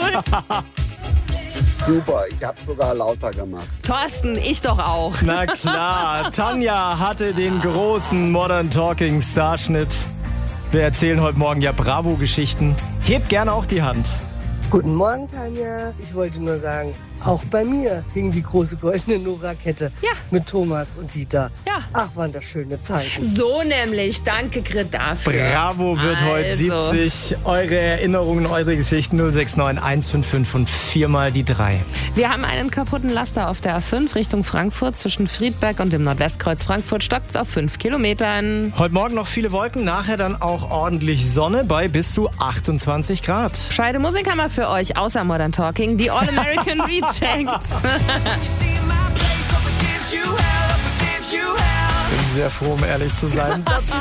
gut. Super, ich habe sogar lauter gemacht. Thorsten, ich doch auch. Na klar, Tanja hatte den großen Modern Talking Starschnitt. Wir erzählen heute Morgen ja Bravo-Geschichten. Hebt gerne auch die Hand. Guten Morgen, Tanja. Ich wollte nur sagen, auch bei mir hing die große goldene Nora-Kette mit Thomas und Dieter. Ja. Ach, waren das schöne Zeiten. So nämlich. Danke, Grit, dafür. Bravo wird heute 70. Eure Erinnerungen, eure Geschichten 069 155 und 4 mal die 3. Wir haben einen kaputten Laster auf der A5 Richtung Frankfurt. Zwischen Friedberg und dem Nordwestkreuz Frankfurt stockt es auf 5 Kilometern. Heute Morgen noch viele Wolken, nachher dann auch ordentlich Sonne bei bis zu 28 Grad. Scheide Musik haben wir für euch, außer Modern Talking, die All-American Rejects. Bin sehr froh, um ehrlich zu sein.